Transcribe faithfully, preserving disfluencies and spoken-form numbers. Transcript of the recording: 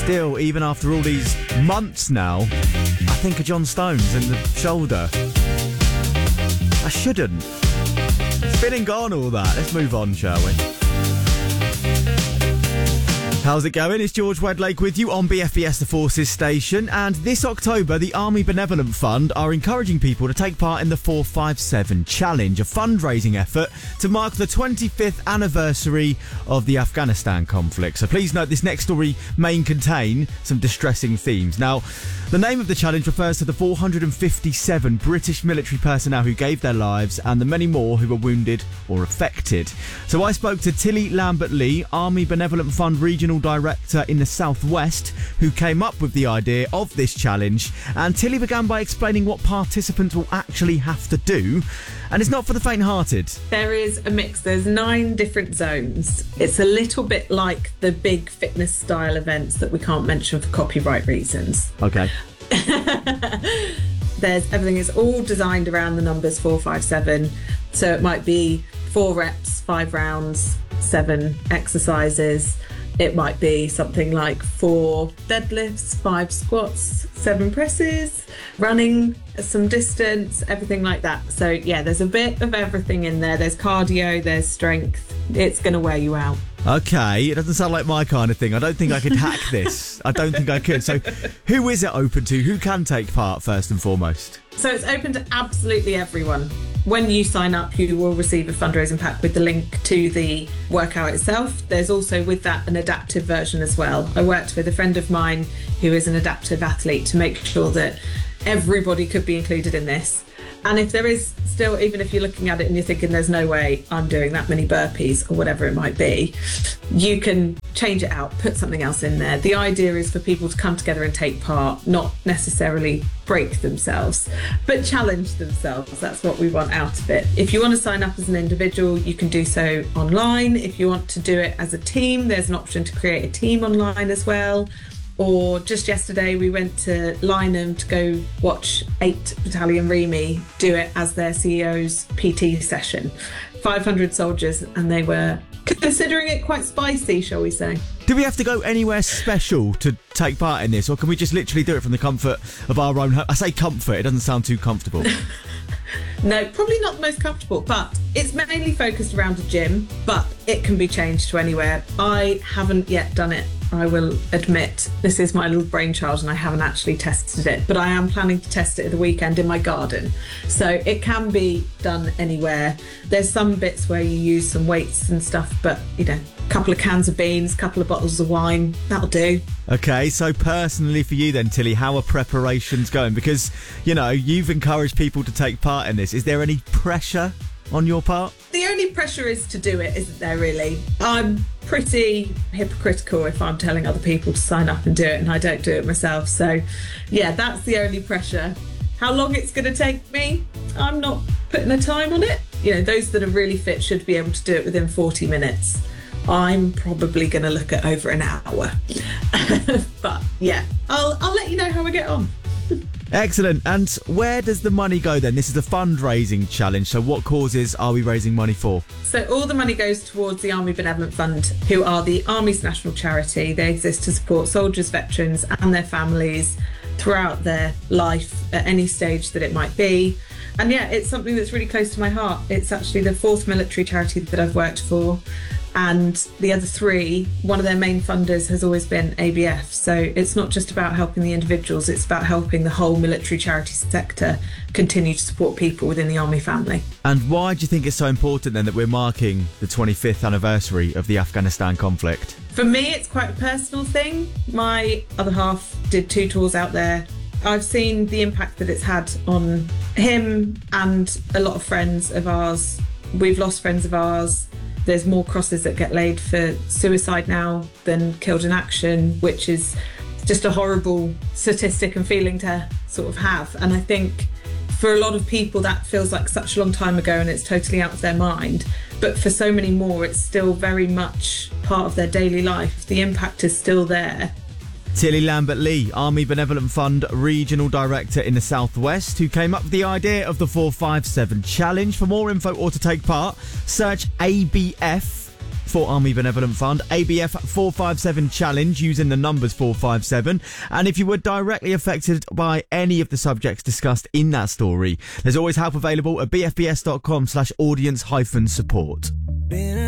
still, even after all these months now, I think of John Stones and the shoulder. I shouldn't. It's been and gone, all that. Let's move on, shall we? How's it going? It's George Wedlake with you on B F B S The Forces station, and this October the Army Benevolent Fund are encouraging people to take part in the four five seven Challenge, a fundraising effort to mark the twenty-fifth anniversary of the Afghanistan conflict. So please note this next story may contain some distressing themes. Now, the name of the challenge refers to the four hundred fifty-seven British military personnel who gave their lives and the many more who were wounded or affected. So I spoke to Tilly Lambert-Lee, Army Benevolent Fund Regional Director in the Southwest, who came up with the idea of this challenge. And Tilly began by explaining what participants will actually have to do. And it's not for the faint-hearted. There is a mix. There's nine different zones. It's a little bit like the big fitness style events that we can't mention for copyright reasons. Okay. There's everything is all designed around the numbers four five seven. So it might be four reps, five rounds, seven exercises. It might be something like four deadlifts, five squats, seven presses, running some distance, everything like that. So yeah, there's a bit of everything in there. There's cardio, there's strength. It's going to wear you out. Okay, it doesn't sound like my kind of thing. I don't think I could hack this. I don't think I could. So who is it open to? Who can take part first and foremost? So it's open to absolutely everyone. When you sign up, you will receive a fundraising pack with the link to the workout itself. There's also with that an adaptive version as well. I worked with a friend of mine who is an adaptive athlete to make sure that everybody could be included in this. And if there is still, even if you're looking at it and you're thinking there's no way I'm doing that many burpees or whatever it might be, you can change it out, put something else in there. The idea is for people to come together and take part, not necessarily break themselves, but challenge themselves. That's what we want out of it. If you want to sign up as an individual, you can do so online. If you want to do it as a team, there's an option to create a team online as well. Or just yesterday, we went to Lynham to go watch eight Battalion Remy do it as their C E O's P T session. five hundred soldiers, and they were considering it quite spicy, shall we say. Do we have to go anywhere special to take part in this, or can we just literally do it from the comfort of our own home? I say comfort, it doesn't sound too comfortable. No, probably not the most comfortable, but it's mainly focused around a gym, but it can be changed to anywhere. I haven't yet done it. I will admit this is my little brainchild and I haven't actually tested it, but I am planning to test it at the weekend in my garden. So it can be done anywhere. There's some bits where you use some weights and stuff, but you know, a couple of cans of beans, a couple of bottles of wine, that'll do. Okay, so personally for you then, Tilly, how are preparations going? Because, you know, you've encouraged people to take part in this. Is there any pressure on your part? The only pressure is to do it, isn't there, really? I'm pretty hypocritical if I'm telling other people to sign up and do it and I don't do it myself. So, yeah, that's the only pressure. How long it's going to take me, I'm not putting a time on it. You know, those that are really fit should be able to do it within forty minutes. I'm probably going to look at over an hour. But, yeah, I'll, I'll let you know how I get on. Excellent. And where does the money go then? This is a fundraising challenge, so what causes are we raising money for? So all the money goes towards the Army Benevolent Fund, who are the Army's national charity. They exist to support soldiers, veterans and their families throughout their life at any stage that it might be. And yeah, it's something that's really close to my heart. It's actually the fourth military charity that I've worked for. And the other three, one of their main funders has always been A B F. So it's not just about helping the individuals, it's about helping the whole military charity sector continue to support people within the Army family. And why do you think it's so important then that we're marking the twenty-fifth anniversary of the Afghanistan conflict? For me, it's quite a personal thing. My other half did two tours out there. I've seen the impact that it's had on him and a lot of friends of ours. We've lost friends of ours. There's more crosses that get laid for suicide now than killed in action, which is just a horrible statistic and feeling to sort of have. And I think for a lot of people that feels like such a long time ago and it's totally out of their mind. But for so many more, it's still very much part of their daily life. The impact is still there. Tilly Lambert-Lee, Army Benevolent Fund Regional Director in the Southwest, who came up with the idea of the four five seven Challenge. For more info or to take part, search A B F for Army Benevolent Fund, A B F four five seven challenge using the numbers four five seven. And if you were directly affected by any of the subjects discussed in that story, there's always help available at bfbs.com slash audience hyphen support.